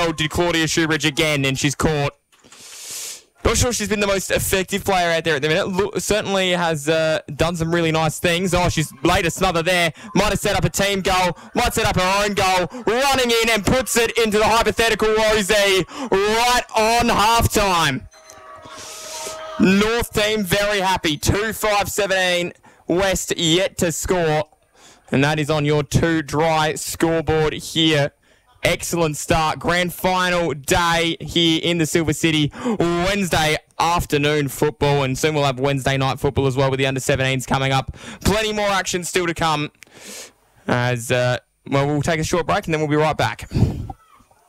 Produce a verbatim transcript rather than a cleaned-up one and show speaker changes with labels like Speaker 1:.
Speaker 1: did Claudia Shoebridge again, and she's caught. Not sure she's been the most effective player out there at the minute. Look, certainly has uh, done some really nice things. Oh, she's laid a snother there. Might have set up a team goal. Might set up her own goal. Running in and puts it into the hypothetical Rosie right on halftime. North team very happy. two five seventeen. West yet to score. And that is on your two dry scoreboard here. Excellent start. Grand final day here in the Silver City. Wednesday afternoon football, and soon we'll have Wednesday night football as well with the under seventeens coming up. Plenty more action still to come. As uh, well, we'll take a short break and then we'll be right back.